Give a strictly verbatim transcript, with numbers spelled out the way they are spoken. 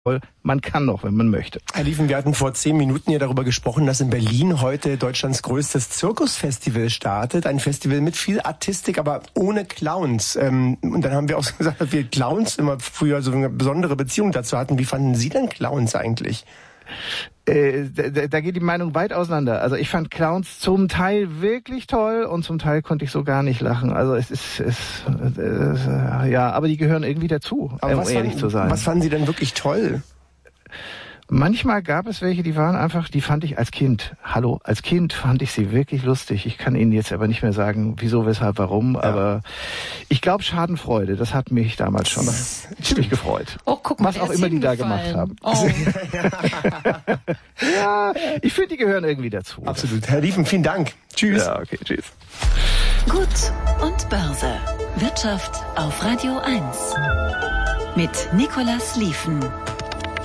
Man kann noch, wenn man möchte. Herr Liefen, wir hatten vor zehn Minuten ja darüber gesprochen, dass in Berlin heute Deutschlands größtes Zirkusfestival startet. Ein Festival mit viel Artistik, aber ohne Clowns. Und dann haben wir auch gesagt, dass wir Clowns immer früher so eine besondere Beziehung dazu hatten. Wie fanden Sie denn Clowns eigentlich? Äh, da, da geht die Meinung weit auseinander. Also ich fand Clowns zum Teil wirklich toll und zum Teil konnte ich so gar nicht lachen. Also es ist, es, es äh, ja, aber die gehören irgendwie dazu, aber um was ehrlich fanden, zu sein. Was fanden Sie denn wirklich toll? Manchmal gab es welche, die waren einfach, die fand ich als Kind, hallo, als Kind fand ich sie wirklich lustig. Ich kann Ihnen jetzt aber nicht mehr sagen, wieso, weshalb, warum, ja. aber ich glaube Schadenfreude, das hat mich damals schon ziemlich gefreut. Oh, guck mal, was auch immer die da gemacht haben. Oh. Ja, ich finde, die gehören irgendwie dazu. Absolut. Herr Liefen, vielen Dank. Tschüss. Ja, okay, tschüss. Gut und Börse. Wirtschaft auf Radio eins. Mit Nicolas Liefen.